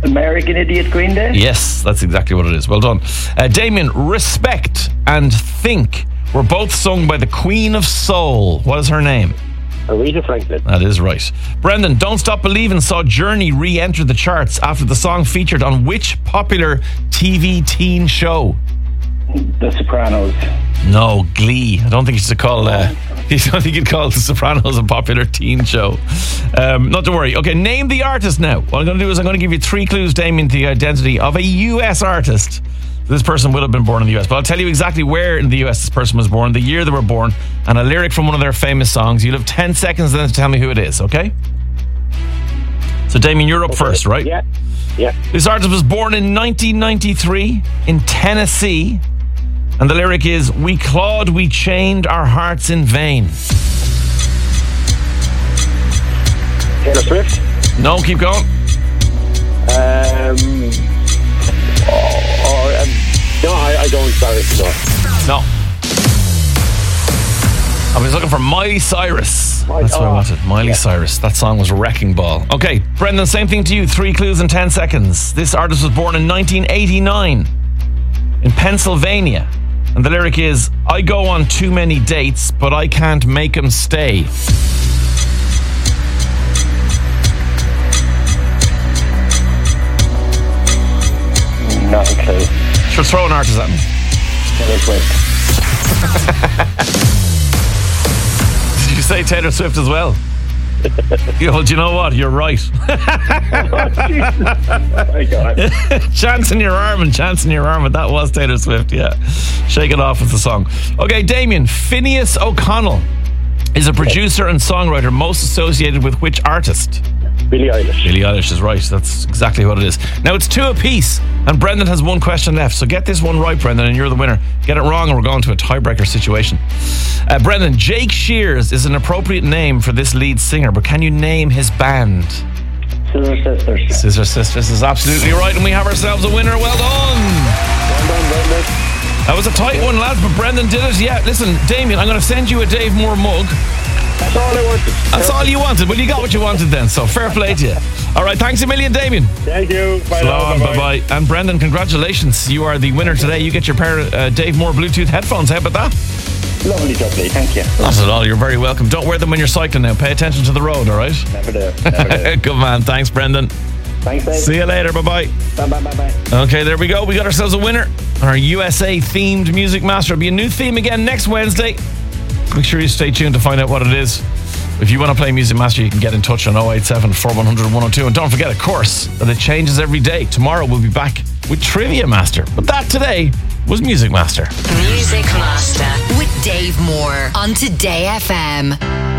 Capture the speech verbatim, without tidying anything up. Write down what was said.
American Idiot, Green Day? Yes, that's exactly what it is. Well done. Uh, Damien, Respect and Think were both sung by the Queen of Soul. What is her name? Aretha Franklin. That is right. Brendan, Don't Stop Believin' saw Journey re-enter the charts after the song featured on which popular T V teen show? The Sopranos. No, Glee. I don't think you should call. Uh, I don't think you'd call The Sopranos a popular teen show. Um, not to worry. Okay, name the artist now. What I'm going to do is I'm going to give you three clues, Damien, to the identity of a U S artist. This person will have been born in the U S, but I'll tell you exactly where in the U S this person was born, the year they were born, and a lyric from one of their famous songs. You'll have ten seconds then to tell me who it is. Okay? So, Damien, you're up Okay. first, right? Yeah. Yeah. This artist was born in nineteen ninety-three in Tennessee. And the lyric is, we clawed, we chained our hearts in vain. Taylor Swift. No, keep going. Um. Oh, oh, um, no, I, I don't. Sorry, no. No. I was looking for Miley Cyrus. My- That's what I oh, wanted. Miley yeah. Cyrus. That song was Wrecking Ball. Okay, Brendan, same thing to you. Three clues in ten seconds. This artist was born in nineteen eighty-nine in Pennsylvania. And the lyric is, I go on too many dates, but I can't make them stay. Not a clue. Sure, throw an artist at me. Taylor Swift. Did you say Taylor Swift as well? Yeah, well, do you know what? You're right. Oh, my God. Chance in your arm and chance in your arm, but that was Taylor Swift, yeah. Shake It Off with the song. Okay, Damien, Phineas O'Connell is a producer and songwriter most associated with which artist? Billie Eilish. Billie Eilish is right. That's exactly what it is. Now it's two apiece, and Brendan has one question left. So get this one right, Brendan, and you're the winner. Get it wrong, and we're going to a tiebreaker situation. Uh, Brendan, Jake Shears is an appropriate name for this lead singer, but can you name his band? Scissor Sisters. Scissor Sisters is absolutely right, and we have ourselves a winner. Well done. Well done, Brendan. That was a tight one, lads, but Brendan did it. Yeah, listen, Damien, I'm going to send you a Dave Moore mug. That's all I wanted. That's all you wanted. Well, you got what you wanted then, so fair play to you. All right, thanks a million, Damien. Thank you. Bye. So now, long, bye-bye. bye-bye. And Brendan, congratulations. You are the winner today. You get your pair of uh, Dave Moore Bluetooth headphones. How about that? Lovely, lovely. Thank you. Not at all. You're very welcome. Don't wear them when you're cycling now. Pay attention to the road, all right? Never do. Never do. Good man. Thanks, Brendan. Thanks, Dave. See you later. Bye-bye. Bye, bye, bye, bye. Okay, there we go. We got ourselves a winner on our U S A-themed Music Master. It'll be a new theme again next Wednesday. Make sure you stay tuned to find out what it is. If you want to play Music Master, you can get in touch on oh eight seven, four one hundred, one oh two. And don't forget, of course, that it changes every day. Tomorrow we'll be back with Trivia Master. But that today was Music Master. Music Master with Dave Moore on Today F M.